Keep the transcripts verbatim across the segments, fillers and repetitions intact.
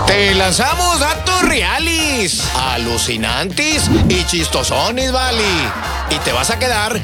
Te lanzamos datos reales, alucinantes y chistosones, vale. Y te vas a quedar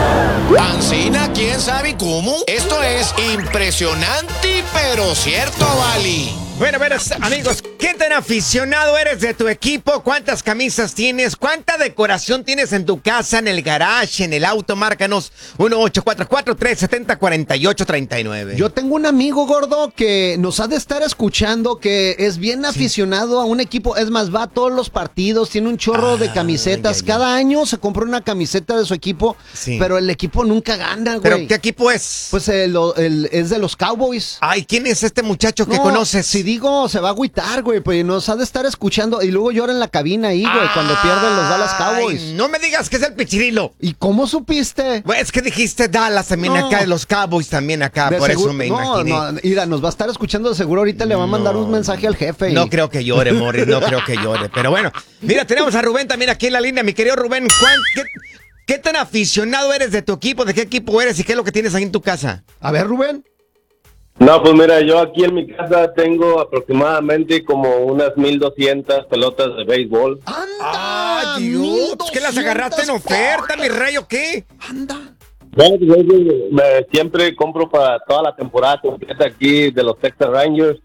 ancina, quién sabe cómo. Esto es impresionante, pero cierto, vale. Bueno, bueno, amigos, ¿qué tan aficionado eres de tu equipo? ¿Cuántas camisas tienes? ¿Cuánta decoración tienes en tu casa, en el garage, en el auto? Márcanos uno ocho cuatro cuatro, tres siete cero, cuatro ocho tres nueve. Yo tengo un amigo gordo que nos ha de estar escuchando, que es bien aficionado a un equipo. Es más, va a todos los partidos, tiene un chorro Ah, de camisetas. ya, ya. Cada año se compra una camiseta de su equipo, Sí. pero el equipo nunca gana, ¿Pero güey. qué equipo es? Pues el, el- es de los Cowboys. Ay, ¿quién es este muchacho que No, conoces? Si digo, se va a agüitar, güey, pues nos ha de estar escuchando y luego llora en la cabina ahí, güey, cuando pierden los Dallas Cowboys. Ay, no me digas que es el Pichirilo. ¿Y cómo supiste? Güey, es que dijiste Dallas también No. acá, los Cowboys también acá, De por seguro- eso me no, imaginé. No, mira, nos va a estar escuchando de seguro. Ahorita le va a mandar un mensaje al jefe. y- No creo que llore, Morris, no creo que llore. Pero bueno, mira, tenemos a Rubén también aquí en la línea. Mi querido Rubén, ¿cuán- qué, qué tan aficionado eres de tu equipo? ¿De qué equipo eres y qué es lo que tienes ahí en tu casa? A ver, Rubén. No, pues mira, yo aquí en mi casa tengo aproximadamente como unas mil doscientas pelotas de béisbol. ¡Anda! ¡Ay, Dios! ¿Qué las agarraste en oferta, mi rey, o qué? ¡Anda! Bueno, yo, yo, me- siempre compro para toda la temporada completa aquí de los Texas Rangers.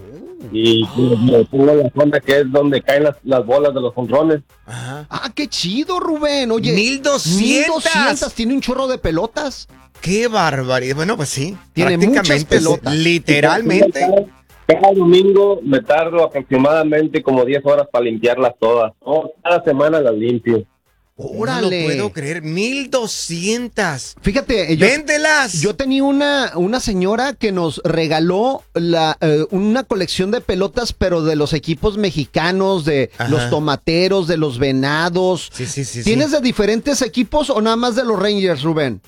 Y me pongo en la zona que es donde caen las, las bolas de los jonrones. Ajá. ¡Ah, qué chido, Rubén! Oye, ¡Mil doscientas! mil doscientas, tiene un chorro de pelotas. ¡Qué barbaridad! Bueno, pues sí. Tiene prácticamente, muchas pelotas. literalmente. Cada, cada domingo me tardo aproximadamente como diez horas para limpiarlas todas. Oh, cada semana las limpio. ¡Órale! No lo puedo creer. ¡Mil doscientas! Fíjate, eh, yo, ¡Véndelas! yo tenía una, una señora que nos regaló la, eh, una colección de pelotas, pero de los equipos mexicanos, de Ajá. los tomateros, de los venados. Sí, sí, sí. ¿Tienes sí. de diferentes equipos o nada más de los Rangers, Rubén?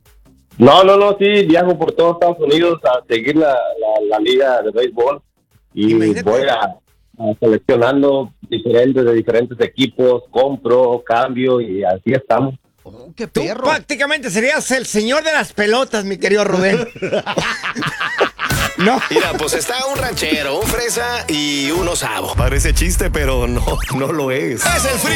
No, no, no, sí, viajo por todos Estados Unidos a seguir la, la, la liga de béisbol y Imagínate. voy a, a seleccionando diferentes de diferentes equipos, compro, cambio y así estamos. Oh, ¡Qué Tú perro! prácticamente serías el señor de las pelotas, mi querido Rubén. No. Mira, pues está un ranchero, un fresa y un osavo. Parece chiste, pero no, no lo es. Es el